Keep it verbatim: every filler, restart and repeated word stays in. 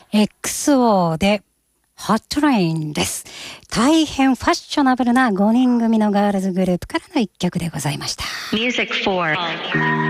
エックスオー でホットラインです。大変ファッショナブルなごにん組のガールズグループからの一曲でございました。 Music for